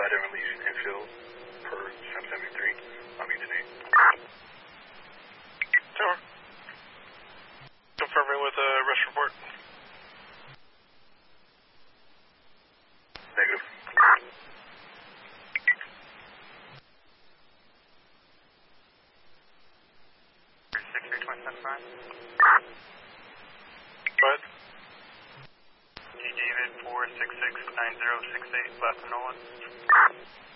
I didn't release infield per 773. I'll be today. Tower. Confirming with a rush report. Negative. 6327 5. Go ahead. D. David 4669068, left Nolan.